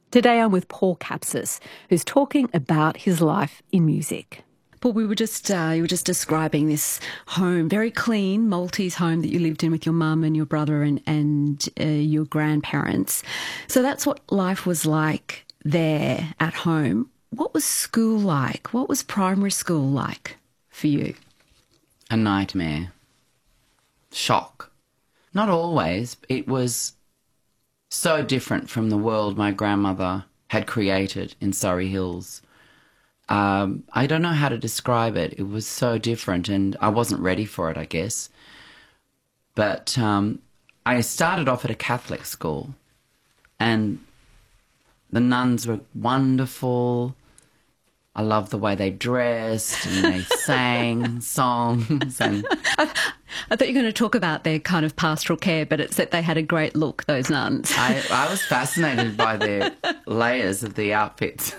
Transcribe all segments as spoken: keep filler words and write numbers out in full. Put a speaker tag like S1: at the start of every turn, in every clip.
S1: Today I'm with Paul Kapsis, who's talking about his life in music.
S2: Paul, we were just uh, you were just describing this home, very clean Maltese home that you lived in with your mum and your brother and and uh, your grandparents. So that's what life was like there at home. What was school like? What was primary school like for you?
S3: A nightmare. Shock. Not always. It was so different from the world my grandmother had created in Surrey Hills. Um, I don't know how to describe it. It was so different and I wasn't ready for it, I guess. But um, I started off at a Catholic school and the nuns were wonderful. I loved the way they dressed and they sang songs. And
S2: I, I thought you were going to talk about their kind of pastoral care, but it's that they had a great look, those nuns.
S3: I, I was fascinated by their layers of the outfits.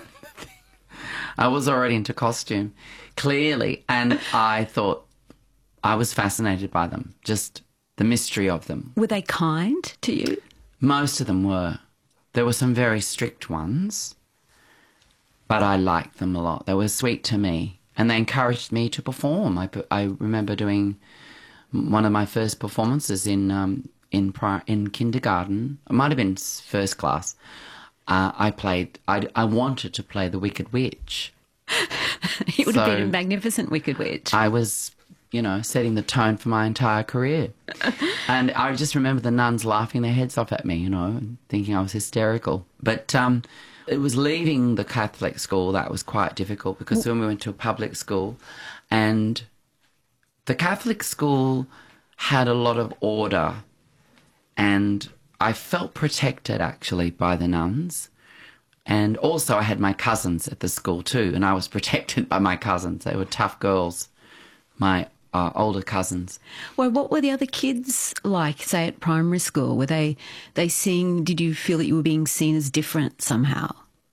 S3: I was already into costume, clearly, and I thought I was fascinated by them, just the mystery of them.
S2: Were they kind to you?
S3: Most of them were. There were some very strict ones, but I liked them a lot. They were sweet to me, and they encouraged me to perform. I, I remember doing one of my first performances in um, in pri in kindergarten. It might have been first class. Uh, I played. I, I wanted to play the Wicked Witch.
S2: It would
S3: so
S2: have been a magnificent Wicked Witch.
S3: I was, you know, setting the tone for my entire career, and I just remember the nuns laughing their heads off at me, you know, and thinking I was hysterical. But um, it was leaving the Catholic school that was quite difficult because when we went to a public school, and the Catholic school had a lot of order, and I felt protected, actually, by the nuns. And also I had my cousins at the school too, and I was protected by my cousins. They were tough girls, my uh, older cousins.
S2: Well, what were the other kids like, say, at primary school? Were they, they seeing, did you feel that you were being seen as different somehow?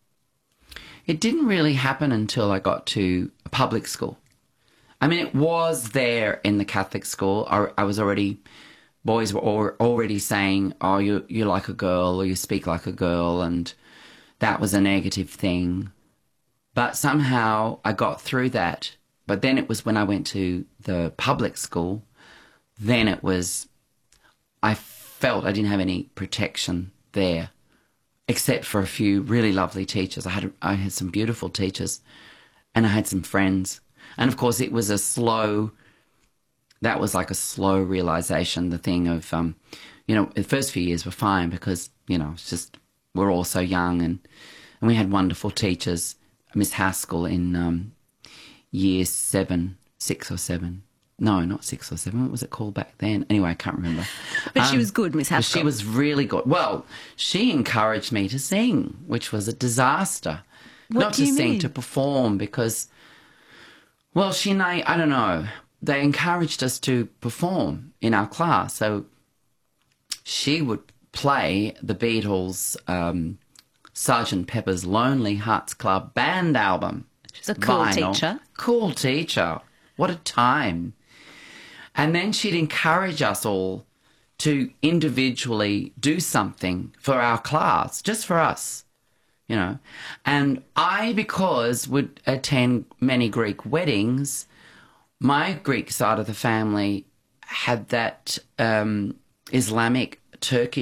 S3: It didn't really happen until I got to a public school. I mean, it was there in the Catholic school. I, I was already... Boys were al already saying, oh, you, you're like a girl or you speak like a girl, and that was a negative thing. But somehow I got through that. But then it was when I went to the public school, then it was, I felt I didn't have any protection there, except for a few really lovely teachers. I had, I had some beautiful teachers and I had some friends. And of course it was a slow... That was like a slow realisation, the thing of, um, you know, the first few years were fine because, you know, it's just, we're all so young, and, and we had wonderful teachers. Miss Haskell in um, year seven, six or seven. No, not six or seven. What was it called back then? Anyway, I can't remember.
S2: But
S3: um,
S2: she was good, Miss Haskell.
S3: She was really good. Well, she encouraged me to sing, which was a disaster.
S2: What
S3: Not
S2: do
S3: to
S2: you
S3: sing,
S2: mean?
S3: to perform, because, well, she, I don't know. They encouraged us to perform in our class. So she would play the Beatles' um, Sergeant Pepper's Lonely Hearts Club Band album.
S2: She's a cool
S3: vinyl.
S2: teacher.
S3: Cool teacher. What a time. And then she'd encourage us all to individually do something for our class, just for us, you know. And I, because would attend many Greek weddings, my Greek side of the family had that um, Islamic Turkish